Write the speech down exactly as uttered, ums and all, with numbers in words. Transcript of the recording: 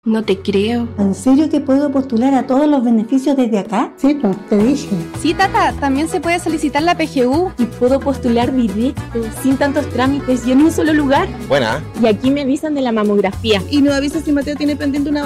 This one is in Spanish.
No te creo. ¿En serio que puedo postular a todos los beneficios desde acá? Sí, pues, te dije. Sí, Tata, también se puede solicitar la P G U. Y puedo postular directo, sin tantos trámites y en un solo lugar. Buena. Y aquí me avisan de la mamografía. Y nos avisan si Mateo tiene pendiente una